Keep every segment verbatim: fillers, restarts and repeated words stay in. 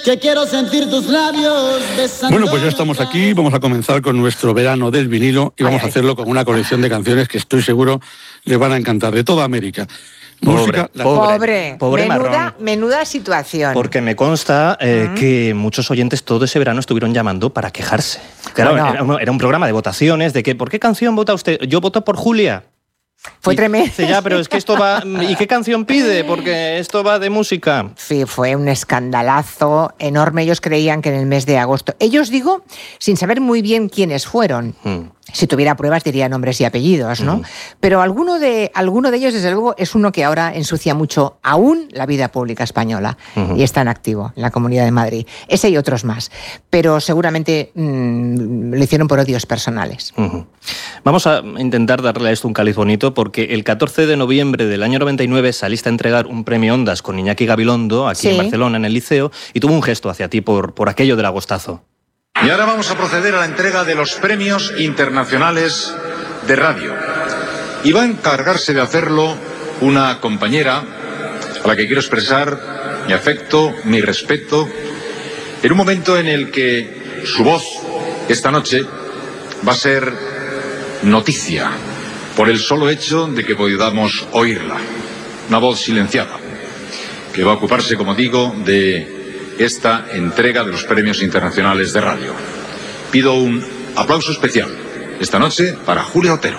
que quiero sentir tus labios besando. Bueno, pues ya estamos aquí, vamos a comenzar con nuestro verano del vinilo y vamos ay, a hacerlo ay. con una colección de canciones que estoy seguro les van a encantar, de toda América. Pobre, Música, la... pobre, pobre menuda, marrón. menuda situación. Porque me consta eh, uh-huh. que muchos oyentes todo ese verano estuvieron llamando para quejarse. Claro, bueno. era, un, era un programa de votaciones, de que, ¿por qué canción vota usted? Yo voto por Julia. Fue y tremendo. Dice, ya, pero es que esto va... ¿Y qué canción pide? Porque esto va de música. Sí, fue un escandalazo enorme. Ellos creían que en el mes de agosto... Ellos, digo, sin saber muy bien quiénes fueron. Mm. Si tuviera pruebas diría nombres y apellidos, ¿no? Mm. Pero alguno de, alguno de ellos, desde luego, es uno que ahora ensucia mucho aún la vida pública española. Mm. Y está en activo en la Comunidad de Madrid. Ese y otros más. Pero seguramente mmm, lo hicieron por odios personales. Mm. Vamos a intentar darle a esto un cáliz bonito, porque el catorce de noviembre del año noventa y nueve saliste a entregar un premio Ondas con Iñaki Gabilondo aquí sí. en Barcelona, en el Liceo, y tuvo un gesto hacia ti por, por aquello del agostazo. Y ahora vamos a proceder a la entrega de los premios internacionales de radio. Y va a encargarse de hacerlo una compañera a la que quiero expresar mi afecto, mi respeto, en un momento en el que su voz esta noche va a ser noticia por el solo hecho de que podamos oírla. Una voz silenciada que va a ocuparse, como digo, de esta entrega de los premios internacionales de radio. Pido un aplauso especial esta noche para Julia Otero.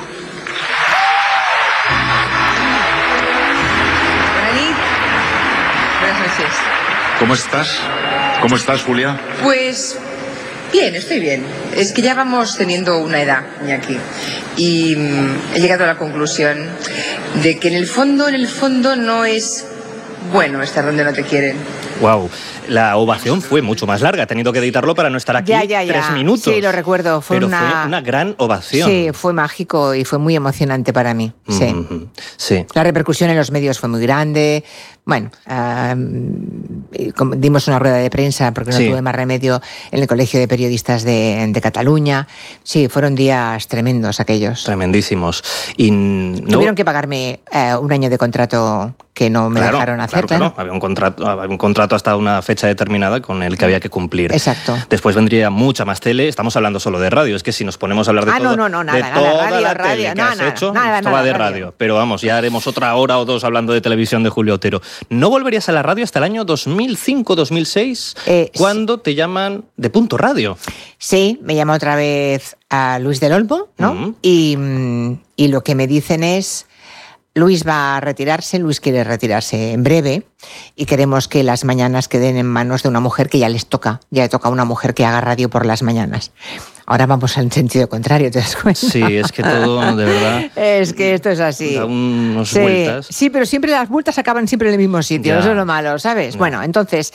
Buenas noches. ¿Cómo estás? ¿Cómo estás, Julia? Pues bien, estoy bien. Es que ya vamos teniendo una edad, Iñaki, y mm, he llegado a la conclusión de que en el fondo, en el fondo no es bueno estar donde no te quieren. Wow, la ovación fue mucho más larga, he tenido que editarlo para no estar aquí ya, ya, ya. tres minutos. Sí, lo recuerdo. Fue pero una... fue una gran ovación. Sí, fue mágico y fue muy emocionante para mí. Sí. Mm-hmm. Sí. La repercusión en los medios fue muy grande. Bueno, uh, dimos una rueda de prensa porque no sí. tuve más remedio en el Colegio de Periodistas de, de Cataluña. Sí, fueron días tremendos aquellos. Tremendísimos. Y no... Tuvieron que pagarme uh, un año de contrato que no me claro, dejaron hacer. Claro, claro. Había un contrato, había un contrato hasta una fecha determinada con el que había que cumplir. Exacto. Después vendría mucha más tele. Estamos hablando solo de radio. Es que si nos ponemos a hablar de ah, todo, no, no, no, nada, de nada, toda radio, la radio, tele que nada, has nada, hecho, nada, esto nada, va de radio. radio. Pero vamos, ya haremos otra hora o dos hablando de televisión de Julio Otero. ¿No volverías a la radio hasta el año dos mil cinco dos mil seis, eh, cuando te llaman de Punto Radio? Sí, me llama otra vez a Luis del Olmo, ¿no? Uh-huh. Y, y lo que me dicen es... Luis va a retirarse, Luis quiere retirarse en breve y queremos que las mañanas queden en manos de una mujer que ya les toca, ya le toca a una mujer que haga radio por las mañanas. Ahora vamos al sentido contrario, ¿te das cuenta? Sí, es que todo, de verdad... Es que esto es así. Da unos sí, vueltas. Sí, pero siempre las vueltas acaban siempre en el mismo sitio, ya. Eso es lo malo, ¿sabes? Ya. Bueno, entonces,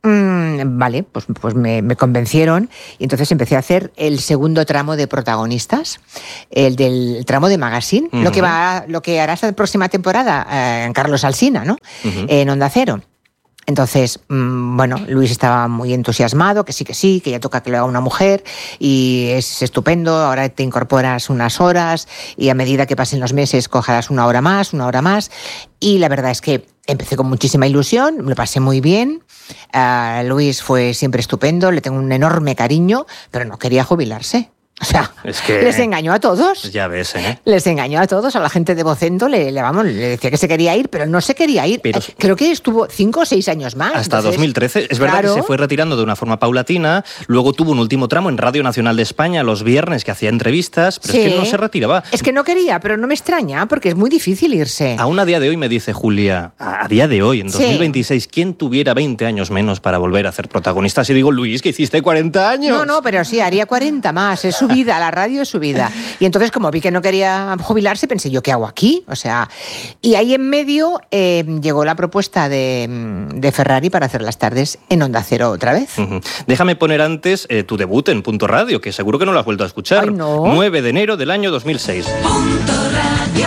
mmm, vale, pues, pues me, me convencieron y entonces empecé a hacer el segundo tramo de protagonistas, el del tramo de Magazine, uh-huh. lo que va, lo que hará esta próxima temporada eh, en Carlos Alsina, ¿no? Uh-huh. En Onda Cero. Entonces, bueno, Luis estaba muy entusiasmado, que sí, que sí, que ya toca que lo haga una mujer y es estupendo, ahora te incorporas unas horas y a medida que pasen los meses cogerás una hora más, una hora más y la verdad es que empecé con muchísima ilusión, me lo pasé muy bien, uh, Luis fue siempre estupendo, le tengo un enorme cariño, pero no quería jubilarse. O sea, es que les engañó a todos. Ya ves, ¿eh? Les engañó a todos, a la gente de Vocento, le, le, vamos, le decía que se quería ir, pero no se quería ir. Pero, eh, creo que estuvo cinco o seis años más. Hasta entonces, dos mil trece. Es verdad claro. que se fue retirando de una forma paulatina, luego tuvo un último tramo en Radio Nacional de España, los viernes, que hacía entrevistas, pero sí. es que no se retiraba. Es que no quería, pero no me extraña, porque es muy difícil irse. Aún a día de hoy me dice Julia, a día de hoy, en dos mil veintiséis, sí. ¿quién tuviera veinte años menos para volver a hacer protagonistas? Y digo, Luis, que hiciste cuarenta años. No, no, pero sí, haría cuarenta más, es su vida, la radio es su vida. Y entonces, como vi que no quería jubilarse, pensé yo, ¿qué hago aquí? O sea, y ahí en medio eh, llegó la propuesta de, de Ferrari para hacer las tardes en Onda Cero otra vez. Uh-huh. Déjame poner antes eh, tu debut en Punto Radio, que seguro que no lo has vuelto a escuchar. Ay, no. nueve de enero del año dos mil seis. Punto Radio.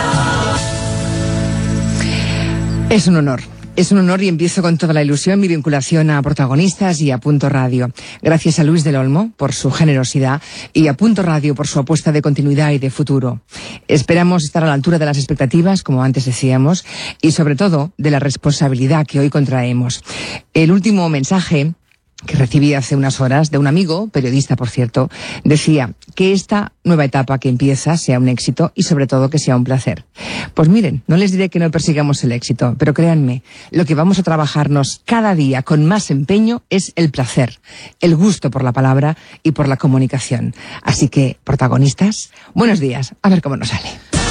Es un honor. Es un honor y empiezo con toda la ilusión mi vinculación a Protagonistas y a Punto Radio. Gracias a Luis del Olmo por su generosidad y a Punto Radio por su apuesta de continuidad y de futuro. Esperamos estar a la altura de las expectativas, como antes decíamos, y sobre todo de la responsabilidad que hoy contraemos. El último mensaje que recibí hace unas horas de un amigo, periodista por cierto, decía que esta nueva etapa que empieza sea un éxito y sobre todo que sea un placer. Pues miren, no les diré que no persigamos el éxito, pero créanme, lo que vamos a trabajarnos cada día con más empeño es el placer, el gusto por la palabra y por la comunicación. Así que, protagonistas, buenos días, a ver cómo nos sale.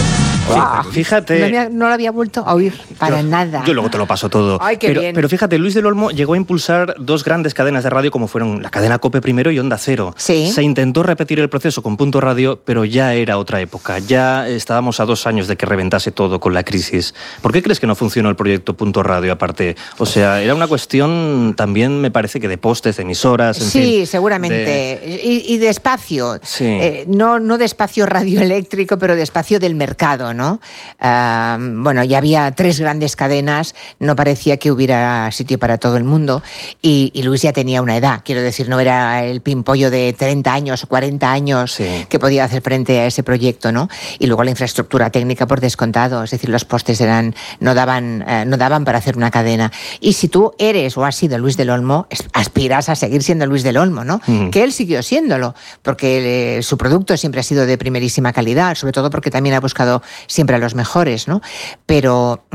Wow. Fíjate. No, había, no lo había vuelto a oír para yo, nada. Yo luego te lo paso todo. Ay, qué pero, bien. pero fíjate, Luis del Olmo llegó a impulsar dos grandes cadenas de radio como fueron la cadena COPE primero y Onda Cero. Sí. Se intentó repetir el proceso con Punto Radio, pero ya era otra época. Ya estábamos a dos años de que reventase todo con la crisis. ¿Por qué crees que no funcionó el proyecto Punto Radio aparte? O sea, era una cuestión también, me parece, que de postes, de emisoras, en Sí, fin, seguramente. de... Y, y de espacio. Sí. Eh, no, no de espacio radioeléctrico, pero de espacio del mercado, ¿no? Uh, bueno, ya había tres grandes cadenas, no parecía que hubiera sitio para todo el mundo y, y Luis ya tenía una edad, quiero decir, no era el pimpollo de treinta años o cuarenta años sí. que podía hacer frente a ese proyecto, ¿no? Y luego la infraestructura técnica por descontado, es decir, los postes eran no daban, eh, no daban para hacer una cadena. Y si tú eres o has sido Luis del Olmo, aspiras a seguir siendo Luis del Olmo, ¿no? Mm. Que él siguió siéndolo, porque eh, su producto siempre ha sido de primerísima calidad, sobre todo porque también ha buscado siempre a los mejores, ¿no? Pero,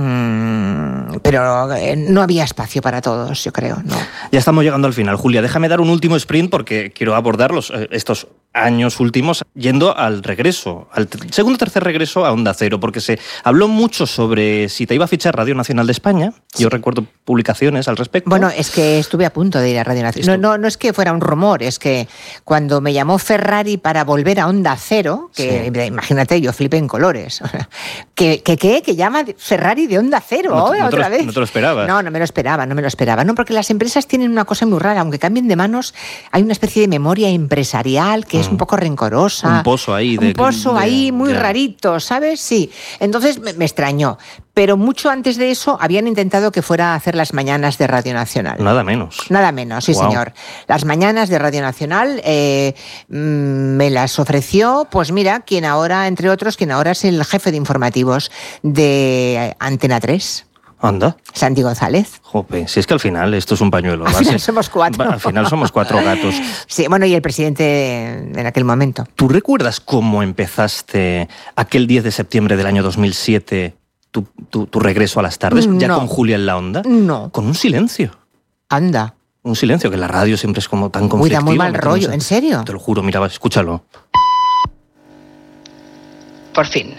mmm, pero eh, no había espacio para todos, yo creo, ¿no? Ya estamos llegando al final, Julia. Déjame dar un último sprint porque quiero abordar los, eh, estos años últimos yendo al regreso, al segundo o tercer regreso a Onda Cero, porque se habló mucho sobre si te iba a fichar Radio Nacional de España. Yo sí. recuerdo publicaciones al respecto. Bueno, es que estuve a punto de ir a Radio Nacional. No, no, no es que fuera un rumor, es que cuando me llamó Ferrari para volver a Onda Cero, que sí. imagínate, yo flipé en colores. ¿Qué, qué, qué? ¿Que llama Ferrari de Onda Cero? No, ahora, no otra te lo, vez. No te lo esperabas. No, no me lo esperaba, no me lo esperaba. No, porque las empresas tienen una cosa muy rara, aunque cambien de manos, hay una especie de memoria empresarial que mm. es un poco rencorosa. Un pozo ahí. Un de, pozo de, ahí muy ya. rarito, ¿sabes? Sí. Entonces me, me extrañó. Pero mucho antes de eso habían intentado que fuera a hacer las mañanas de Radio Nacional. Nada menos. Nada menos, sí, wow. señor. Las mañanas de Radio Nacional eh, me las ofreció, pues mira, quien ahora, entre otros, quien ahora es el jefe de informativos de Antena tres. Anda. Santi González. Jope, si es que al final esto es un pañuelo. Al final somos cuatro. Al final somos cuatro gatos. Sí, bueno, y el presidente en aquel momento. ¿Tú recuerdas cómo empezaste aquel diez de septiembre del año dos mil siete tu, tu, tu regreso a las tardes, no. ya con Julia en la onda? No. Con un silencio. Anda. Un silencio, que la radio siempre es como tan conflictiva. Uy, da muy mal rollo, no sé. ¿En serio? Te lo juro, mira, escúchalo. Por fin.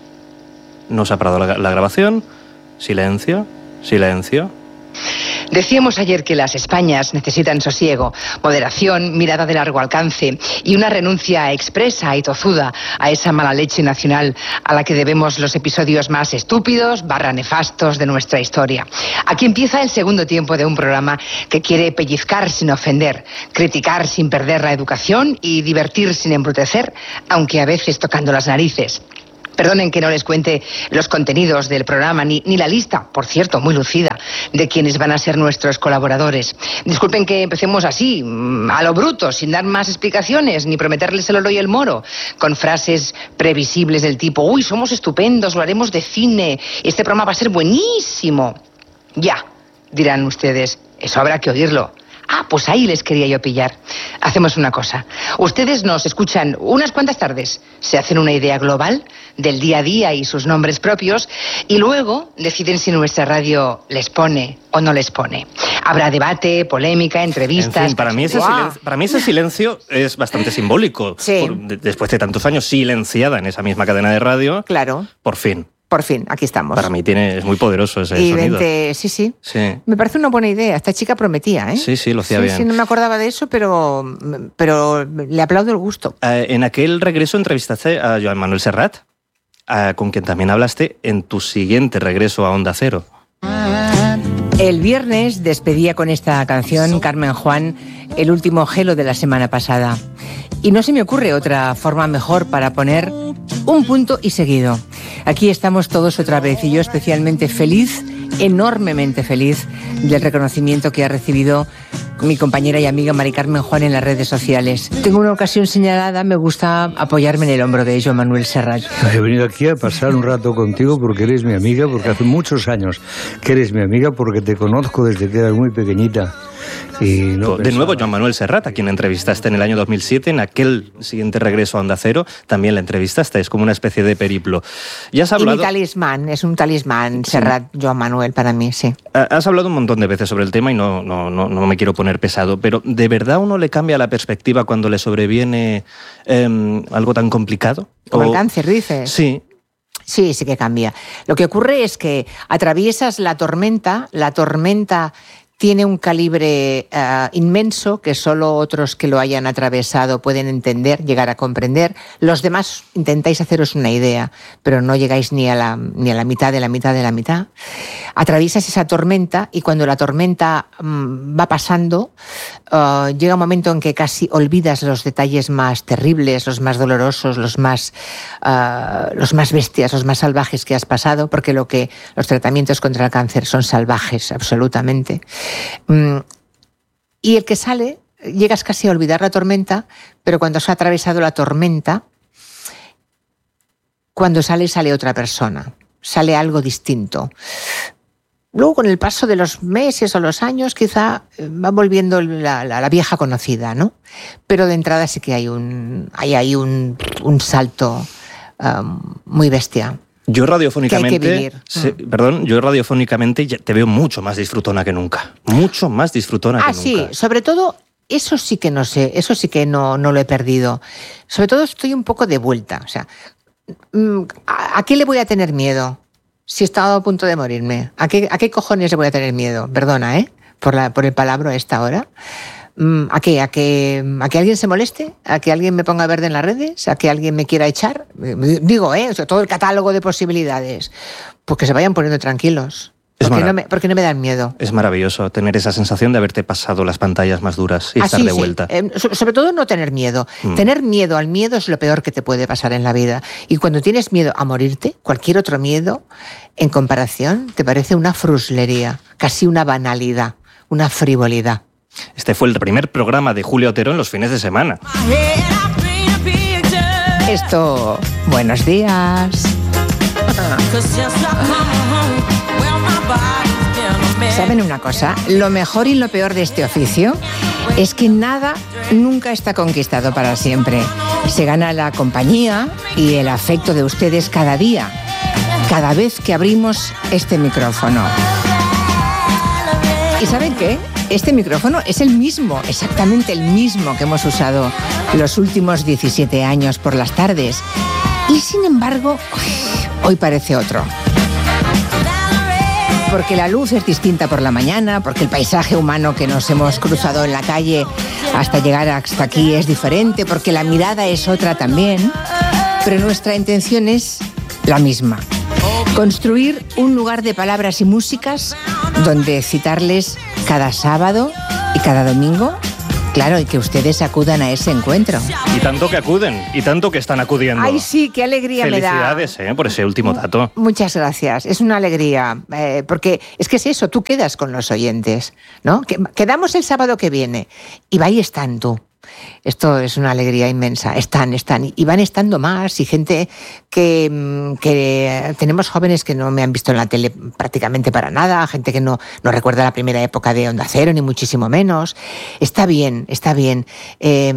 No se ha parado la, la grabación. Silencio, silencio. Decíamos ayer que las Españas necesitan sosiego, moderación, mirada de largo alcance y una renuncia expresa y tozuda a esa mala leche nacional a la que debemos los episodios más estúpidos barra nefastos de nuestra historia. Aquí empieza el segundo tiempo de un programa que quiere pellizcar sin ofender, criticar sin perder la educación y divertir sin embrutecer, aunque a veces tocando las narices. Perdonen que no les cuente los contenidos del programa, ni, ni la lista, por cierto, muy lucida, de quienes van a ser nuestros colaboradores. Disculpen que empecemos así, a lo bruto, sin dar más explicaciones, ni prometerles el oro y el moro, con frases previsibles del tipo, uy, somos estupendos, lo haremos de cine, este programa va a ser buenísimo. Ya, dirán ustedes, eso habrá que oírlo. Ah, pues ahí les quería yo pillar. Hacemos una cosa. Ustedes nos escuchan unas cuantas tardes, se hacen una idea global del día a día y sus nombres propios, y luego deciden si nuestra radio les pone o no les pone. Habrá debate, polémica, entrevistas... En fin, para mí ese, wow. silencio, para mí ese silencio es bastante simbólico. Sí. Por, de, después de tantos años silenciada en esa misma cadena de radio, claro. Por fin. Por fin, aquí estamos. Para mí tiene, es muy poderoso ese y sonido. vente, sí, sí, sí. Me parece una buena idea. Esta chica prometía, ¿eh? Sí, sí, lo hacía sí, bien. Sí, no me acordaba de eso, pero, pero le aplaudo el gusto. Eh, en aquel regreso entrevistaste a Joan Manuel Serrat, eh, con quien también hablaste en tu siguiente regreso a Onda Cero. El viernes despedía con esta canción Carmen Juan el último gelo de la semana pasada. Y no se me ocurre otra forma mejor para poner un punto y seguido. Aquí estamos todos otra vez y yo especialmente feliz, enormemente feliz del reconocimiento que ha recibido mi compañera y amiga Mari Carmen Juan en las redes sociales. Tengo una ocasión señalada, me gusta apoyarme en el hombro de Joan Manuel Serrat. He venido aquí a pasar un rato contigo porque eres mi amiga, porque hace muchos años que eres mi amiga, porque te conozco desde que eras muy pequeñita. Y no de nuevo, Joan Manuel Serrat, a quien entrevistaste en el año dos mil siete, en aquel siguiente regreso a Onda Cero, también la entrevistaste, es como una especie de periplo. Ya has hablado... Y mi talismán, es un talismán, sí. Serrat, Joan Manuel, para mí, sí. Has hablado un montón de veces sobre el tema y no, no, no, no me quiero poner pesado, pero ¿de verdad uno le cambia la perspectiva cuando le sobreviene eh, algo tan complicado? Como o... el cáncer, dices. Sí. Sí, sí que cambia. Lo que ocurre es que atraviesas la tormenta, la tormenta tiene un calibre uh, inmenso que solo otros que lo hayan atravesado pueden entender, llegar a comprender. Los demás intentáis haceros una idea, pero no llegáis ni a la, ni a la mitad de la mitad de la mitad. Atraviesas esa tormenta y cuando la tormenta um, va pasando, uh, llega un momento en que casi olvidas los detalles más terribles, los más dolorosos, los más, uh, los más bestias, los más salvajes que has pasado, porque lo que los tratamientos contra el cáncer son salvajes, absolutamente. Y el que sale, llegas casi a olvidar la tormenta, pero cuando se ha atravesado la tormenta, cuando sale, sale otra persona, sale algo distinto. Luego, con el paso de los meses o los años, quizá va volviendo la, la, la vieja conocida, ¿no? Pero de entrada sí que hay un, hay ahí un, un salto um, muy bestia. Yo radiofónicamente, se, mm. perdón, yo radiofónicamente te veo mucho más disfrutona que nunca, mucho más disfrutona ah, que sí, nunca. Sobre todo, eso sí que no sé, eso sí que no, no lo he perdido. Sobre todo estoy un poco de vuelta, o sea, ¿a, a qué le voy a tener miedo si he estado a punto de morirme? ¿A qué, a qué cojones le voy a tener miedo? Perdona, ¿eh? Por, la, por el palabra a esta hora. ¿A qué? ¿A que, ¿A que alguien se moleste? ¿A que alguien me ponga verde en las redes? ¿A que alguien me quiera echar? Digo, ¿eh? O sea, todo el catálogo de posibilidades. Pues que se vayan poniendo tranquilos. Porque no, me, porque no me dan miedo. Es maravilloso tener esa sensación de haberte pasado las pantallas más duras y ah, estar sí, de sí. vuelta. Eh, sobre todo no tener miedo. Mm. Tener miedo al miedo es lo peor que te puede pasar en la vida. Y cuando tienes miedo a morirte, cualquier otro miedo, en comparación, te parece una fruslería, casi una banalidad, una frivolidad. Este fue el primer programa de Julia Otero en los fines de semana. Esto, buenos días. ¿Saben una cosa? Lo mejor y lo peor de este oficio es que nada nunca está conquistado para siempre. Se gana la compañía y el afecto de ustedes cada día, cada vez que abrimos este micrófono. ¿Y saben qué? Este micrófono es el mismo, exactamente el mismo que hemos usado los últimos diecisiete años por las tardes. Y sin embargo, hoy parece otro. Porque la luz es distinta por la mañana, porque el paisaje humano que nos hemos cruzado en la calle hasta llegar hasta aquí es diferente, porque la mirada es otra también. Pero nuestra intención es la misma. Construir un lugar de palabras y músicas donde citarles cada sábado y cada domingo, claro, y que ustedes acudan a ese encuentro. Y tanto que acuden, y tanto que están acudiendo. Ay, sí, qué alegría me da. Felicidades, eh, por ese último dato. Muchas gracias, es una alegría, eh, porque es que es eso, tú quedas con los oyentes, ¿no? Quedamos el sábado que viene, y ahí están tú. Esto es una alegría inmensa. Están, están, y van estando más, y gente que, que tenemos jóvenes que no me han visto en la tele prácticamente para nada, gente que no, no recuerda la primera época de Onda Cero, ni muchísimo menos. Está bien, está bien. Eh,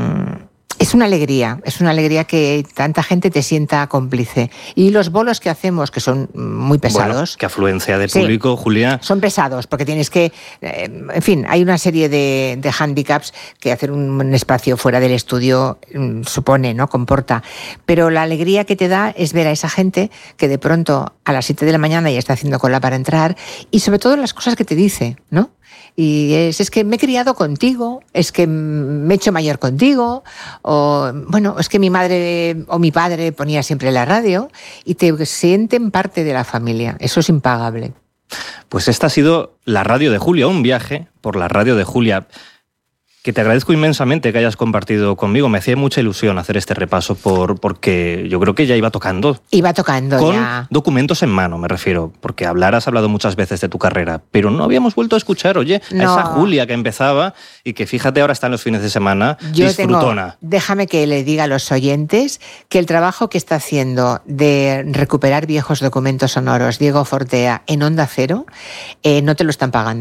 Es una alegría, es una alegría que tanta gente te sienta cómplice. Y los bolos que hacemos, que son muy pesados... Bueno, qué afluencia de público, sí, Julia. Son pesados, porque tienes que... Eh, en fin, hay una serie de, de hándicaps que hacer un, un espacio fuera del estudio um, supone, ¿no? Comporta. Pero la alegría que te da es ver a esa gente que de pronto a las siete de la mañana ya está haciendo cola para entrar, y sobre todo las cosas que te dice, ¿no? Y es, es que me he criado contigo, es que me he hecho mayor contigo, o bueno, es que mi madre o mi padre ponía siempre la radio, y te sienten parte de la familia. Eso es impagable. Pues esta ha sido la radio de Julia, un viaje por la radio de Julia, que te agradezco inmensamente que hayas compartido conmigo. Me hacía mucha ilusión hacer este repaso por, porque yo creo que ya iba tocando. Iba tocando con ya. Documentos en mano, me refiero, porque hablar has hablado muchas veces de tu carrera, pero no habíamos vuelto a escuchar, oye, no. a esa Julia que empezaba y que fíjate ahora está en los fines de semana, yo disfrutona. Tengo, déjame que le diga a los oyentes que el trabajo que está haciendo de recuperar viejos documentos sonoros Diego Fortea en Onda Cero, eh, no te lo están pagando.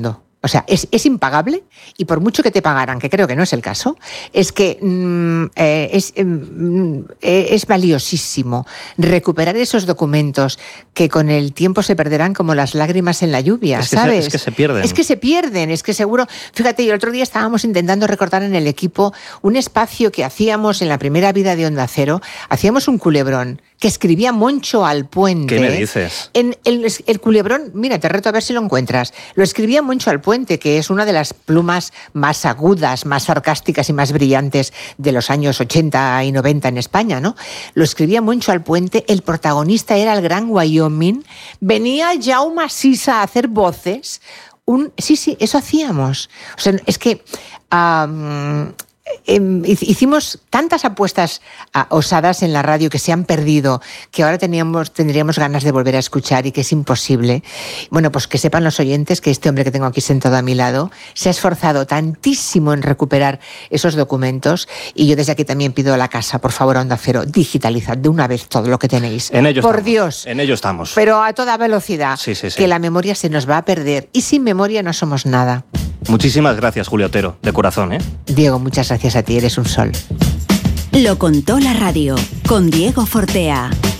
O sea, es, es impagable y por mucho que te pagaran, que creo que no es el caso, es que mm, eh, es, eh, es valiosísimo recuperar esos documentos que con el tiempo se perderán como las lágrimas en la lluvia, es que ¿sabes? Se, es que se pierden. Es que se pierden, es que seguro... Fíjate, el otro día estábamos intentando recordar en el equipo un espacio que hacíamos en la primera vida de Onda Cero, hacíamos un culebrón que escribía Moncho Alpuente. ¿Qué me dices? En el, el culebrón, mira, te reto a ver si lo encuentras, lo escribía Moncho Alpuente, que es una de las plumas más agudas, más sarcásticas y más brillantes de los años ochenta y noventa en España, ¿no? Lo escribía Moncho Alpuente, el protagonista era el Gran Wyoming, venía Jaume Sisa a hacer voces, un, sí, sí, eso hacíamos. O sea, es que... Um, Eh, hicimos tantas apuestas uh, osadas en la radio que se han perdido, que ahora teníamos, tendríamos ganas de volver a escuchar y que es imposible. Bueno, pues que sepan los oyentes que este hombre que tengo aquí sentado a mi lado se ha esforzado tantísimo en recuperar esos documentos, y yo desde aquí también pido a la casa, por favor, Onda Cero, digitalizad de una vez todo lo que tenéis. En ello por estamos, Dios. En ello estamos. Pero a toda velocidad, sí, sí, sí. que la memoria se nos va a perder y sin memoria no somos nada. Muchísimas gracias, Julia Otero, de corazón, ¿eh? Diego, muchas gracias a ti, eres un sol. Lo contó la radio, con Diego Fortea.